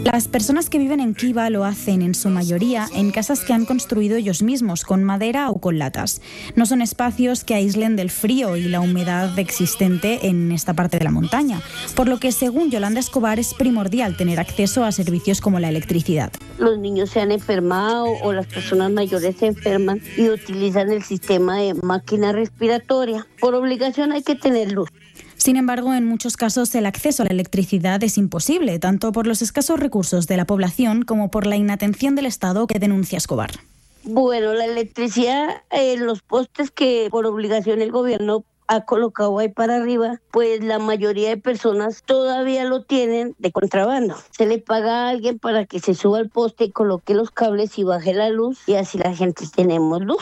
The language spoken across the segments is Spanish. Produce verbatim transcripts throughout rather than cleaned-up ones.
Las personas que viven en Kiva lo hacen en su mayoría en casas que han construido ellos mismos, con madera o con latas. No son espacios que aíslen del frío y la humedad existente en esta parte de la montaña, por lo que, según Yolanda Escobar, es primordial tener acceso a servicios como la electricidad. Los niños se han enfermado o las personas mayores se enferman y utilizan el sistema de máquina respiratoria. Por obligación hay que tener luz. Sin embargo, en muchos casos el acceso a la electricidad es imposible, tanto por los escasos recursos de la población como por la inatención del Estado, que denuncia Escobar. Bueno, la electricidad, eh, los postes que por obligación el gobierno ha colocado ahí para arriba, pues la mayoría de personas todavía lo tienen de contrabando. Se le paga a alguien para que se suba al poste, coloque los cables y baje la luz, y así la gente tenemos luz.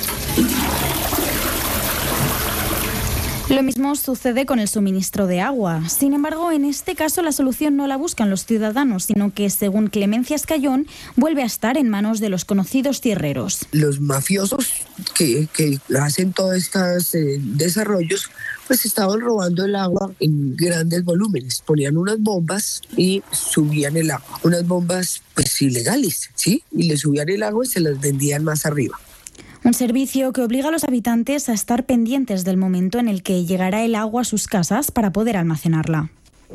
Lo mismo sucede con el suministro de agua. Sin embargo, en este caso la solución no la buscan los ciudadanos, sino que, según Clemencia Escayón, vuelve a estar en manos de los conocidos tierreros. Los mafiosos que, que hacen todos estos eh, desarrollos, pues estaban robando el agua en grandes volúmenes. Ponían unas bombas y subían el agua. Unas bombas pues ilegales, ¿sí? Y le subían el agua y se las vendían más arriba. Un servicio que obliga a los habitantes a estar pendientes del momento en el que llegará el agua a sus casas para poder almacenarla.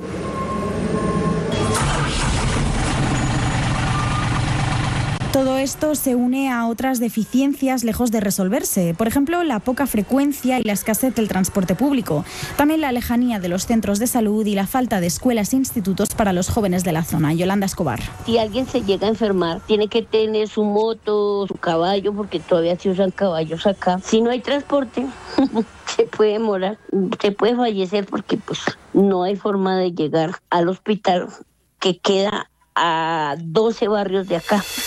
Todo esto se une a otras deficiencias lejos de resolverse. Por ejemplo, la poca frecuencia y la escasez del transporte público. También la lejanía de los centros de salud y la falta de escuelas e institutos para los jóvenes de la zona. Yolanda Escobar. Si alguien se llega a enfermar, tiene que tener su moto, su caballo, porque todavía se usan caballos acá. Si no hay transporte, se puede morar, se puede fallecer porque pues no hay forma de llegar al hospital que queda a doce barrios de acá.